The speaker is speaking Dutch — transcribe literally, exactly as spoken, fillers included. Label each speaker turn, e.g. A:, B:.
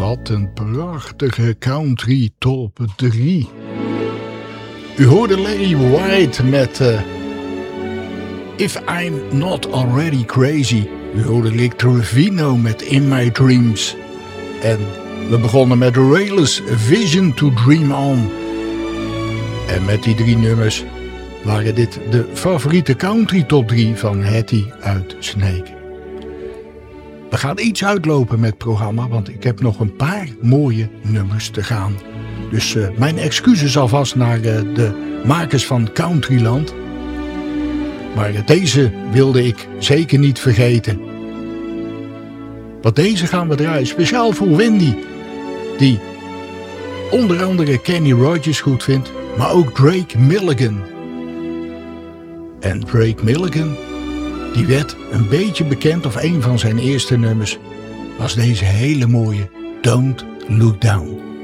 A: Wat een prachtige country top drie. U hoorde Lady White met uh, If I'm Not Already Crazy. U hoorde Rick Trevino met In My Dreams. En we begonnen met Rayless Vision to Dream On. En met die drie nummers waren dit de favoriete country top drie van Hattie uit Sneek. We gaan iets uitlopen met het programma, want ik heb nog een paar mooie nummers te gaan. Dus uh, mijn excuses alvast naar uh, de makers van Countryland. Maar uh, deze wilde ik zeker niet vergeten. Want deze gaan we draaien speciaal voor Wendy, die onder andere Kenny Rogers goed vindt, maar ook Drake Milligan. En Drake Milligan, die werd een beetje bekend, of een van zijn eerste nummers was deze hele mooie Don't Look Down.